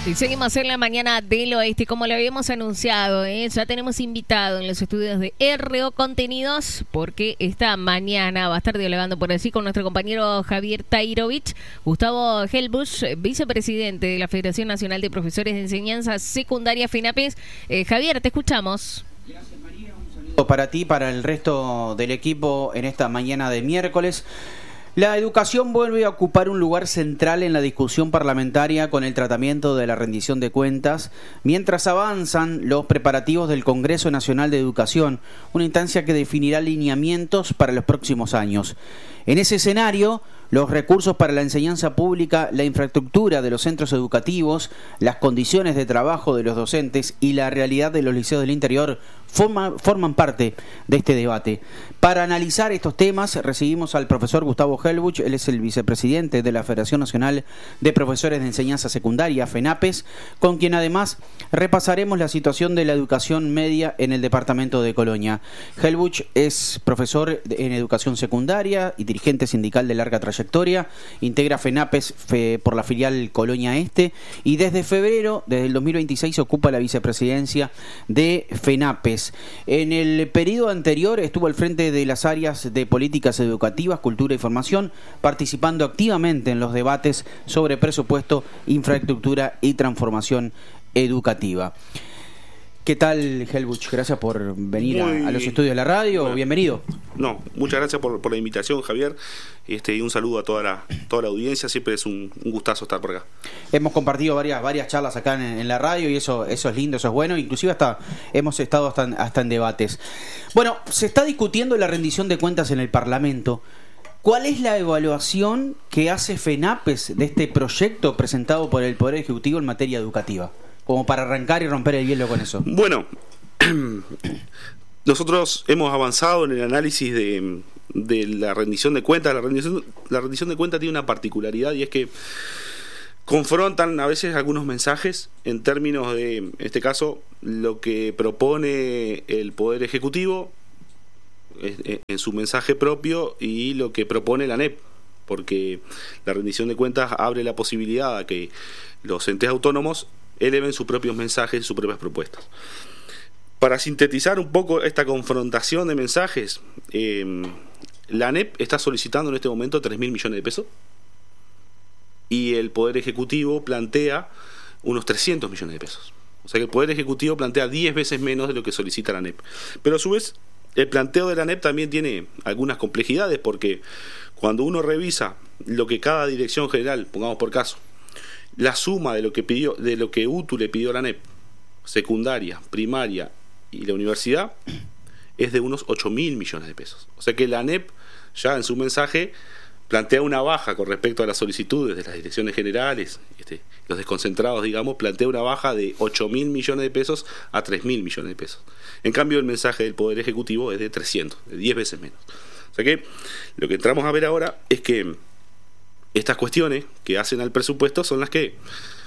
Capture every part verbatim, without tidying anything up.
Y seguimos en la mañana del oeste, como lo habíamos anunciado, ¿eh? Ya tenemos invitado en los estudios de R O Contenidos, porque esta mañana va a estar dialogando por allí con nuestro compañero Javier Tairovich, Gustavo Helbusch, vicepresidente de la Federación Nacional de Profesores de Enseñanza Secundaria FENAPES. Eh, Javier, te escuchamos. Gracias, María. Un saludo para ti, para el resto del equipo en esta mañana de miércoles. La educación vuelve a ocupar un lugar central en la discusión parlamentaria con el tratamiento de la rendición de cuentas, mientras avanzan los preparativos del Congreso Nacional de Educación, una instancia que definirá lineamientos para los próximos años. En ese escenario, los recursos para la enseñanza pública, la infraestructura de los centros educativos, las condiciones de trabajo de los docentes y la realidad de los liceos del interior forma, forman parte de este debate. Para analizar estos temas recibimos al profesor Gustavo Helbusch, él es el vicepresidente de la Federación Nacional de Profesores de Enseñanza Secundaria, FENAPES, con quien además repasaremos la situación de la educación media en el departamento de Colonia. Helbusch es profesor en educación secundaria y dirigente sindical de larga trayectoria, integra FENAPES fe, por la filial Colonia Este y desde febrero, desde el dos mil veintiséis, ocupa la vicepresidencia de FENAPES. En el periodo anterior estuvo al frente de las áreas de políticas educativas, cultura y formación, participando activamente en los debates sobre presupuesto, infraestructura y transformación educativa. ¿Qué tal, Helbusch? Gracias por venir a, a los estudios de la radio. Bueno, bienvenido. No, muchas gracias por, por la invitación, Javier. Este, y un saludo a toda la, toda la audiencia. Siempre es un, un gustazo estar por acá. Hemos compartido varias, varias charlas acá en, en la radio y eso, eso es lindo, eso es bueno. Inclusive hasta hemos estado hasta, hasta en debates. Bueno, se está discutiendo la rendición de cuentas en el Parlamento. ¿Cuál es la evaluación que hace FENAPES de este proyecto presentado por el Poder Ejecutivo en materia educativa? Como para arrancar y romper el hielo con eso. Bueno, nosotros hemos avanzado en el análisis de, de la rendición de cuentas. La rendición, la rendición de cuentas tiene una particularidad y es que confrontan a veces algunos mensajes en términos de, en este caso, lo que propone el Poder Ejecutivo en su mensaje propio y lo que propone la ANEP, porque la rendición de cuentas abre la posibilidad a que los entes autónomos eleven sus propios mensajes, sus propias propuestas. Para sintetizar un poco esta confrontación de mensajes, eh, la ANEP está solicitando en este momento tres mil millones de pesos y el Poder Ejecutivo plantea unos trescientos millones de pesos. O sea que el Poder Ejecutivo plantea diez veces menos de lo que solicita la ANEP. Pero a su vez, el planteo de la ANEP también tiene algunas complejidades, porque cuando uno revisa lo que cada dirección general, pongamos por caso, la suma de lo que pidió, de lo que UTU le pidió a la ANEP, secundaria, primaria y la universidad, es de unos ocho mil millones de pesos. O sea que la ANEP ya en su mensaje plantea una baja con respecto a las solicitudes de las direcciones generales, este, los desconcentrados, digamos, plantea una baja de ocho mil millones de pesos a tres mil millones de pesos. En cambio, el mensaje del Poder Ejecutivo es de trescientos, de diez veces menos. O sea que lo que entramos a ver ahora es que estas cuestiones que hacen al presupuesto son las que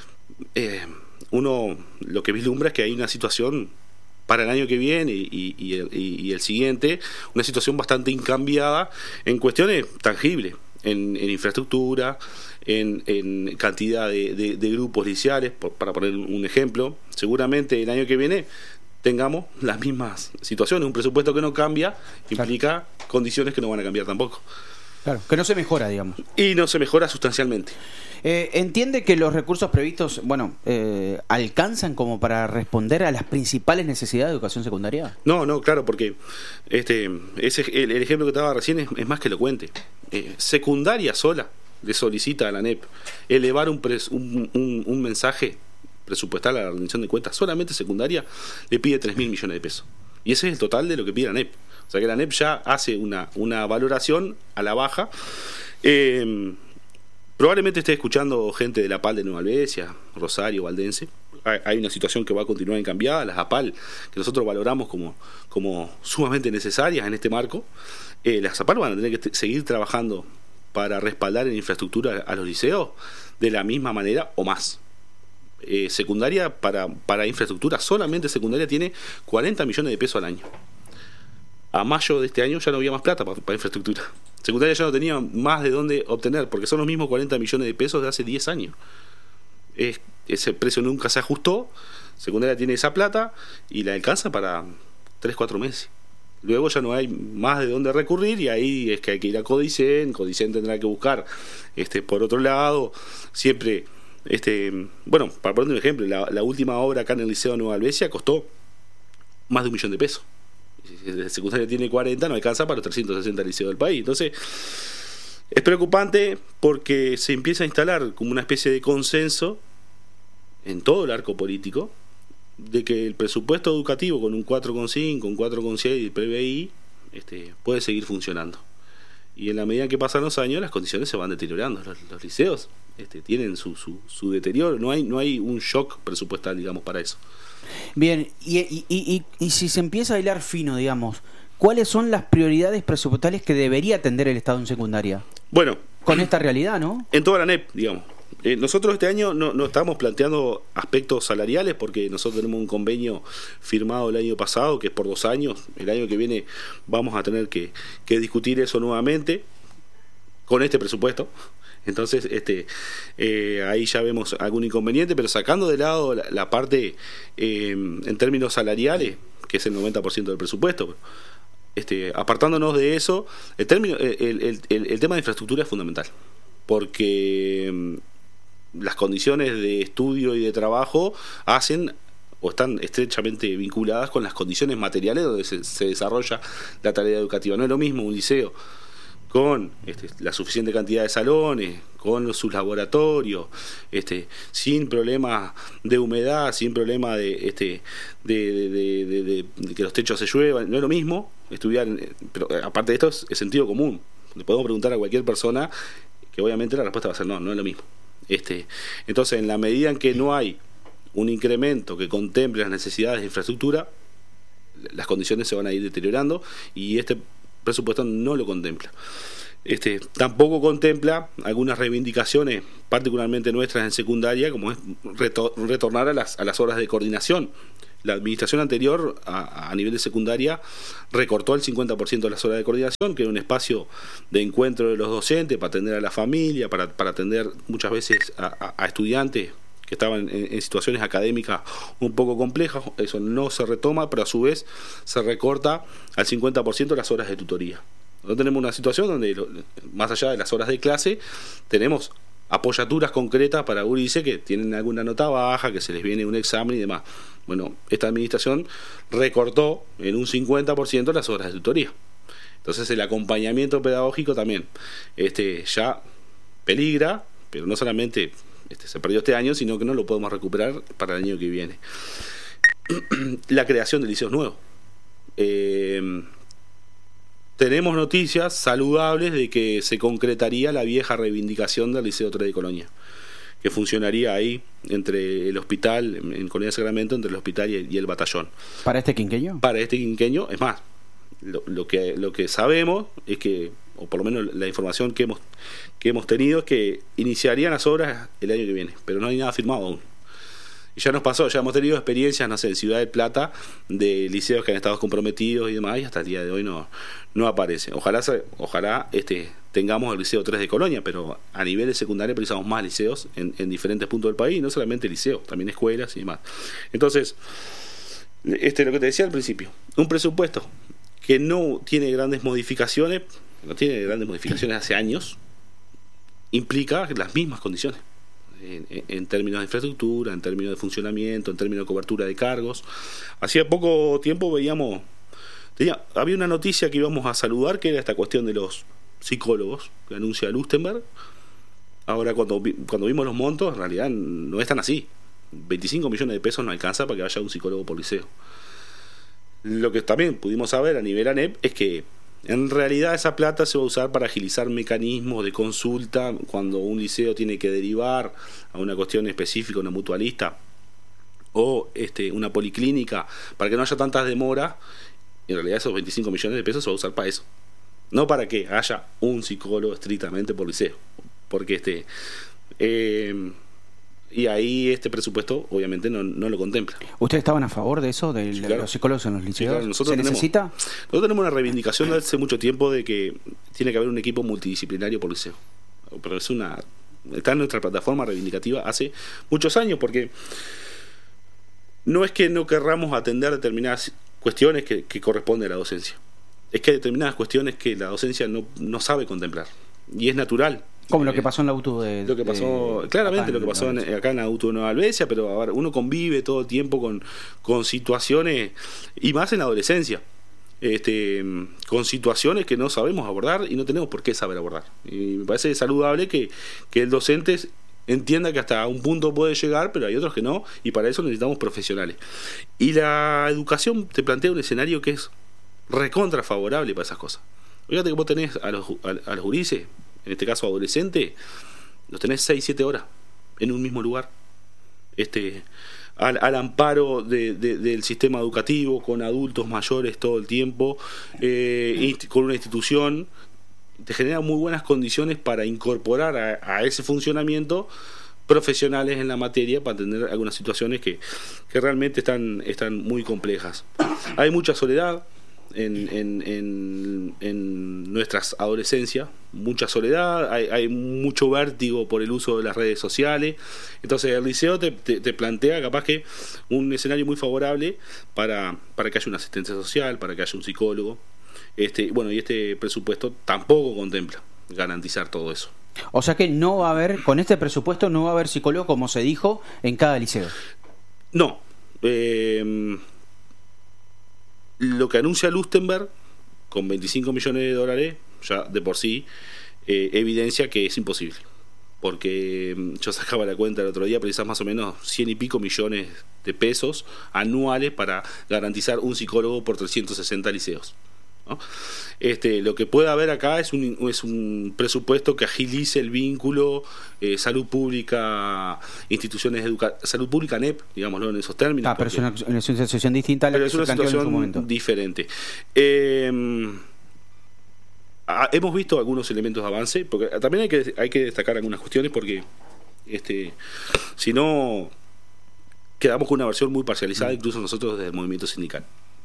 eh, uno lo que vislumbra es que hay una situación para el año que viene y, y, y, el, y el siguiente, una situación bastante incambiada en cuestiones tangibles, en, en infraestructura, en, en cantidad de, de, de grupos liciales, por, para poner un ejemplo. Seguramente el año que viene tengamos las mismas situaciones. Un presupuesto que no cambia implica claro. condiciones que no van a cambiar tampoco. Claro, que no se mejora, digamos. Y no se mejora sustancialmente. Eh, ¿Entiende que los recursos previstos, bueno, eh, alcanzan como para responder a las principales necesidades de educación secundaria? No, no, claro, porque este, ese, el, el ejemplo que te daba recién es, es más que elocuente. Eh, secundaria sola le solicita a la ANEP elevar un, pres, un, un, un mensaje presupuestal a la rendición de cuentas. Solamente secundaria le pide tres mil millones de pesos. Y ese es el total de lo que pide la ANEP. O sea que la ANEP ya hace una, una valoración a la baja. Eh, probablemente esté escuchando gente de la APAL de Nueva Albesia, Rosario, Valdense. Hay, hay una situación que va a continuar encambiada. Las APAL, que nosotros valoramos como, como sumamente necesarias en este marco, eh, las APAL van a tener que seguir trabajando para respaldar en infraestructura a los liceos de la misma manera o más. Eh, secundaria para, para infraestructura, solamente secundaria tiene cuarenta millones de pesos al año. A mayo de este año ya no había más plata para, para infraestructura. Secundaria ya no tenía más de dónde obtener, porque son los mismos cuarenta millones de pesos de hace diez años. Es ese precio nunca se ajustó, secundaria tiene esa plata y la alcanza para tres cuatro meses. Luego ya no hay más de dónde recurrir y ahí es que hay que ir a Codicen, Codicen tendrá que buscar este por otro lado, siempre, este bueno, para poner un ejemplo, la, la última obra acá en el Liceo de Nueva Albesia costó más de un millón de pesos. Si la secundaria tiene cuarenta, no alcanza para los trescientos sesenta liceos del país. Entonces, es preocupante porque se empieza a instalar como una especie de consenso en todo el arco político de que el presupuesto educativo con un cuatro coma cinco, un cuatro coma seis y P B I este, puede seguir funcionando. Y en la medida que pasan los años, las condiciones se van deteriorando. Los, los liceos este, tienen su, su, su deterioro. No hay, no hay un shock presupuestal, digamos, para eso. Bien, y, y, y, y si se empieza a hilar fino, digamos, ¿cuáles son las prioridades presupuestales que debería atender el Estado en secundaria? Bueno, con esta realidad, ¿no? En toda la N E P, digamos. Eh, nosotros este año no, no estamos planteando aspectos salariales porque nosotros tenemos un convenio firmado el año pasado que es por dos años. El año que viene vamos a tener que, que discutir eso nuevamente con este presupuesto. Entonces, este, eh, ahí ya vemos algún inconveniente, pero sacando de lado la, la parte eh, en términos salariales, que es el noventa por ciento del presupuesto, este, apartándonos de eso, el, término, el, el, el, el tema de infraestructura es fundamental, porque eh, las condiciones de estudio y de trabajo hacen o están estrechamente vinculadas con las condiciones materiales donde se, se desarrolla la tarea educativa. No es lo mismo un liceo con este, la suficiente cantidad de salones, con sus laboratorios, este, sin problemas de humedad, sin problema de, este, de, de, de, de, de, de que los techos se lluevan. No es lo mismo estudiar, pero aparte de esto es, es sentido común. Le podemos preguntar a cualquier persona que obviamente la respuesta va a ser no, no es lo mismo. Este, entonces, en la medida en que no hay un incremento que contemple las necesidades de infraestructura, las condiciones se van a ir deteriorando y este presupuesto no lo contempla. Este, tampoco contempla algunas reivindicaciones, particularmente nuestras en secundaria, como es retor- retornar a las, a las horas de coordinación. La administración anterior, a, a nivel de secundaria, recortó el cincuenta por ciento de las horas de coordinación, que era un espacio de encuentro de los docentes para atender a la familia, para, para atender muchas veces a, a, a estudiantes que estaban en, en situaciones académicas un poco complejas. Eso no se retoma, pero a su vez se recorta al cincuenta por ciento las horas de tutoría. Nosotros tenemos una situación donde, más allá de las horas de clase, tenemos apoyaturas concretas para gurises que tienen alguna nota baja, que se les viene un examen y demás. Bueno, esta administración recortó en un cincuenta por ciento las horas de tutoría. Entonces el acompañamiento pedagógico también este, ya peligra, pero no solamente este, se perdió este año, sino que no lo podemos recuperar para el año que viene. La creación de liceos nuevos. Eh, tenemos noticias saludables de que se concretaría la vieja reivindicación del Liceo tres de Colonia, que funcionaría ahí entre el hospital, en Colonia Sacramento, entre el hospital y el, y el batallón. ¿Para este quinquenio? Para este quinquenio, es más, lo, lo que lo que sabemos es que, o por lo menos la información que hemos que hemos tenido, es que iniciarían las obras el año que viene, pero no hay nada firmado aún. Y ya nos pasó, ya hemos tenido experiencias, no sé, en Ciudad del Plata, de liceos que han estado comprometidos y demás, y hasta el día de hoy no, no aparece. Ojalá ojalá este tengamos el Liceo tres de Colonia, pero a nivel de secundaria precisamos más liceos en, en diferentes puntos del país, no solamente liceos, también escuelas y demás. Entonces, este lo que te decía al principio, un presupuesto que no tiene grandes modificaciones, no tiene grandes modificaciones hace años, implica las mismas condiciones. En, en términos de infraestructura, en términos de funcionamiento, en términos de cobertura de cargos. Hacía poco tiempo veíamos, tenía, había una noticia que íbamos a saludar, que era esta cuestión de los psicólogos que anuncia Lustenberg. Ahora cuando, cuando vimos los montos, en realidad no es tan así. veinticinco millones de pesos no alcanza para que haya un psicólogo por liceo. Lo que también pudimos saber a nivel A N E P es que en realidad esa plata se va a usar para agilizar mecanismos de consulta cuando un liceo tiene que derivar a una cuestión específica, una mutualista o este, una policlínica, para que no haya tantas demoras. En realidad esos veinticinco millones de pesos se va a usar para eso, no para que haya un psicólogo estrictamente por liceo, porque este eh, y ahí este presupuesto obviamente no, no lo contempla. ¿Ustedes estaban a favor de eso, de, sí, claro. de los psicólogos en los liceos? Sí, claro. Nosotros ¿Se tenemos, necesita? Nosotros tenemos una reivindicación de hace mucho tiempo de que tiene que haber un equipo multidisciplinario por liceo, pero es una está en nuestra plataforma reivindicativa hace muchos años, porque no es que no querramos atender determinadas cuestiones que, que corresponden a la docencia, es que hay determinadas cuestiones que la docencia no, no sabe contemplar, y es natural. Como lo que pasó en la auto de... Lo que pasó, de, claramente lo que pasó en, acá en la auto de Nueva Albesia, pero a ver, uno convive todo el tiempo con, con situaciones, y más en la adolescencia, este, con situaciones que no sabemos abordar y no tenemos por qué saber abordar. Y me parece saludable que, que el docente entienda que hasta un punto puede llegar, pero hay otros que no, y para eso necesitamos profesionales. Y la educación te plantea un escenario que es recontra favorable para esas cosas. Fíjate que vos tenés a los, a, a los gurises, en este caso adolescentes, los tenés seis siete horas en un mismo lugar, este al, al amparo de, de, del sistema educativo, con adultos mayores todo el tiempo, eh, con una institución, te genera muy buenas condiciones para incorporar a, a ese funcionamiento profesionales en la materia para atender algunas situaciones que, que realmente están, están muy complejas. Hay mucha soledad En, en, en, en nuestras adolescencias, mucha soledad, hay, hay mucho vértigo por el uso de las redes sociales. Entonces el liceo te, te, te plantea capaz que un escenario muy favorable para, para que haya una asistencia social, para que haya un psicólogo. Este, bueno, y este presupuesto tampoco contempla garantizar todo eso. O sea que no va a haber, con este presupuesto no va a haber psicólogo, como se dijo, en cada liceo. No. Eh, Lo que anuncia Lustenberg con veinticinco millones de dólares, ya de por sí, eh, evidencia que es imposible. Porque yo sacaba la cuenta el otro día, precisas más o menos cien y pico millones de pesos anuales para garantizar un psicólogo por trescientos sesenta liceos, ¿no? Este, lo que puede haber acá es un, es un presupuesto que agilice el vínculo eh, salud pública, instituciones educativas, salud pública N E P, digámoslo en esos términos. Ah, pero es una, es una situación distinta a la pero que es se una planteó en su momento. situación diferente. Eh, ah, hemos visto algunos elementos de avance, porque también hay que, hay que destacar algunas cuestiones, porque este, si no quedamos con una versión muy parcializada, incluso nosotros desde el movimiento sindical.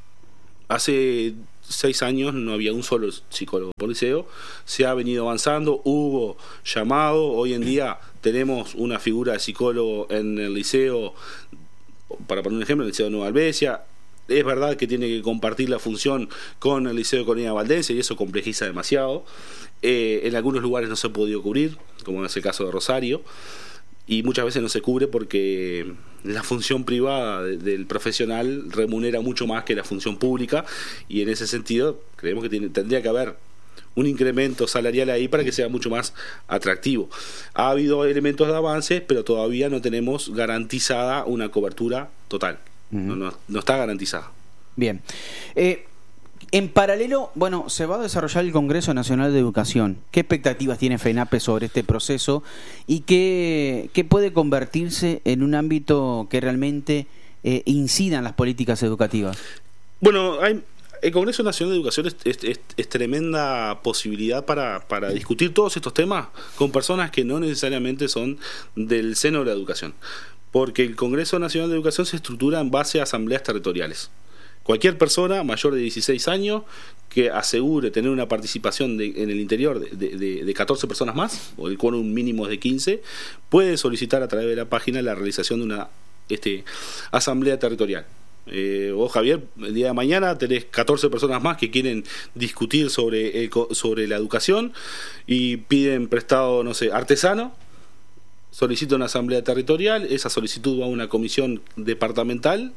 Hace seis años no había un solo psicólogo por liceo, se ha venido avanzando, hubo llamado, hoy en día tenemos una figura de psicólogo en el liceo, para poner un ejemplo, en el liceo de Nueva Albesia. Es verdad que tiene que compartir la función con el liceo de Colonia Valdense y eso complejiza demasiado. Eh, en algunos lugares no se ha podido cubrir, como es el caso de Rosario, y muchas veces no se cubre porque la función privada de, del profesional remunera mucho más que la función pública, y en ese sentido creemos que tiene, tendría que haber un incremento salarial ahí para que sea mucho más atractivo. Ha habido elementos de avances, pero todavía no tenemos garantizada una cobertura total. Uh-huh. no, no, no está garantizada. Bien. Eh, En paralelo, bueno, se va a desarrollar el Congreso Nacional de Educación. ¿Qué expectativas tiene FENAPE sobre este proceso y qué, qué puede convertirse en un ámbito que realmente eh, incida en las políticas educativas? Bueno, hay, el Congreso Nacional de Educación es, es, es, es tremenda posibilidad para, para discutir todos estos temas con personas que no necesariamente son del seno de la educación. Porque el Congreso Nacional de Educación se estructura en base a asambleas territoriales. Cualquier persona mayor de dieciséis años que asegure tener una participación de, en el interior de, de, de catorce personas más, o el quórum mínimo es de quince, puede solicitar a través de la página la realización de una este, asamblea territorial. Eh, vos, Javier, el día de mañana tenés catorce personas más que quieren discutir sobre, el, sobre la educación y piden prestado, no sé, artesano. Solicita una asamblea territorial, esa solicitud va a una comisión departamental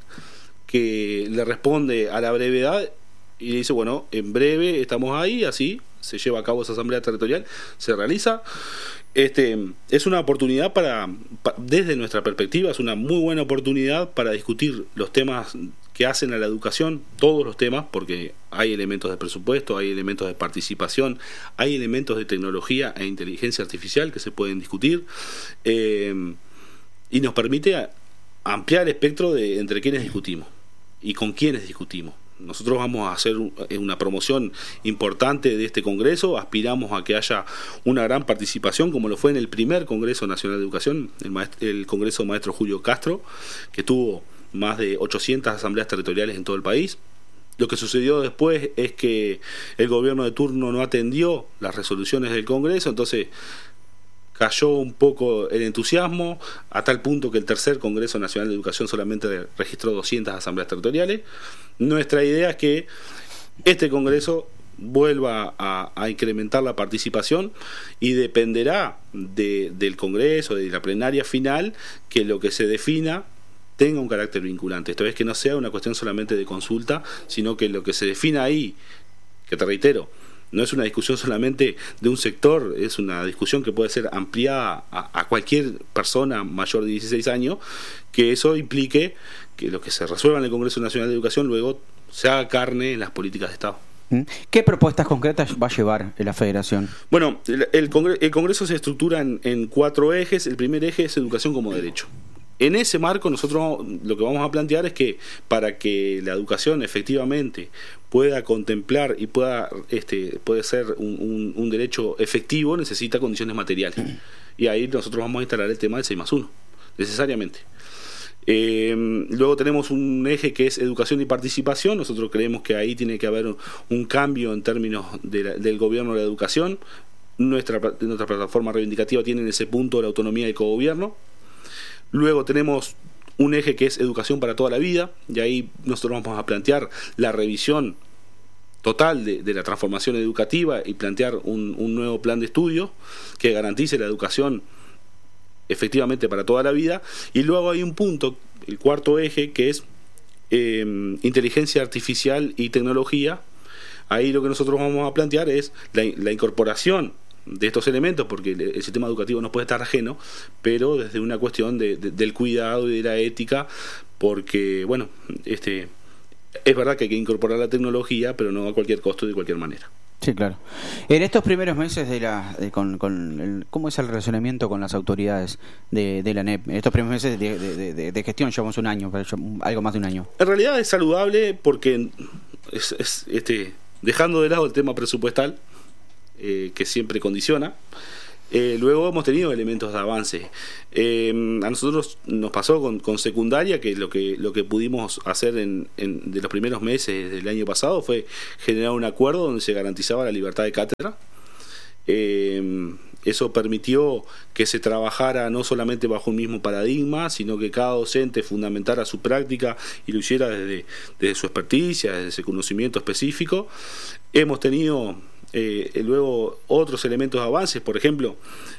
que le responde a la brevedad y le dice, bueno, en breve estamos ahí, así se lleva a cabo esa asamblea territorial, se realiza. Este, es una oportunidad para, para, desde nuestra perspectiva, es una muy buena oportunidad para discutir los temas que hacen a la educación, todos los temas, porque hay elementos de presupuesto, hay elementos de participación, hay elementos de tecnología e inteligencia artificial que se pueden discutir, eh, y nos permite ampliar el espectro de entre quienes discutimos y con quienes discutimos. Nosotros vamos a hacer una promoción importante de este congreso, aspiramos a que haya una gran participación, como lo fue en el primer Congreso Nacional de Educación, el, maestro, el Congreso Maestro Julio Castro, que tuvo más de ochocientas asambleas territoriales en todo el país. Lo que sucedió después es que el gobierno de turno no atendió las resoluciones del Congreso, entonces cayó un poco el entusiasmo, a tal punto que el tercer Congreso Nacional de Educación solamente registró doscientas asambleas territoriales. Nuestra idea es que este Congreso vuelva a, a incrementar la participación y dependerá de, del Congreso, de la plenaria final, que lo que se defina tenga un carácter vinculante. Esto es, que no sea una cuestión solamente de consulta, sino que lo que se defina ahí, que te reitero, no es una discusión solamente de un sector, es una discusión que puede ser ampliada a, a cualquier persona mayor de dieciséis años, que eso implique que lo que se resuelva en el Congreso Nacional de Educación luego se haga carne en las políticas de Estado. ¿Qué propuestas concretas va a llevar la Federación? Bueno, el, el, Congreso, el Congreso se estructura en, en cuatro ejes. El primer eje es educación como derecho. En ese marco nosotros lo que vamos a plantear es que para que la educación efectivamente pueda contemplar y pueda este puede ser un, un, un derecho efectivo, necesita condiciones materiales. Y ahí nosotros vamos a instalar el tema del seis más uno, necesariamente. Eh, luego tenemos un eje que es educación y participación. Nosotros creemos que ahí tiene que haber un, un cambio en términos de la, del gobierno de la educación. Nuestra, nuestra plataforma reivindicativa tiene en ese punto la autonomía del cogobierno. Luego tenemos un eje que es educación para toda la vida, y ahí nosotros vamos a plantear la revisión total de, de la transformación educativa y plantear un, un nuevo plan de estudio que garantice la educación efectivamente para toda la vida. Y luego hay un punto, el cuarto eje, que es eh, inteligencia artificial y tecnología. Ahí lo que nosotros vamos a plantear es la, la incorporación de estos elementos, porque el, el sistema educativo no puede estar ajeno, pero desde una cuestión de, de, del cuidado y de la ética, porque bueno, este es verdad que hay que incorporar la tecnología, pero no a cualquier costo y de cualquier manera. Sí, claro. En estos primeros meses de la de, con, con el, ¿cómo es el relacionamiento con las autoridades de, de la N E P? En estos primeros meses de, de, de, de gestión, llevamos un año, algo más de un año. En realidad es saludable porque es, es, este, dejando de lado el tema presupuestal, eh, que siempre condiciona, eh, luego hemos tenido elementos de avance. Eh, a nosotros nos pasó con, con secundaria que lo que lo que pudimos hacer en, en de los primeros meses del año pasado fue generar un acuerdo donde se garantizaba la libertad de cátedra. Eh, eso permitió que se trabajara no solamente bajo un mismo paradigma, sino que cada docente fundamentara su práctica y lo hiciera desde, desde su experticia, desde ese conocimiento específico. Hemos tenido Eh, luego otros elementos de avances, por ejemplo,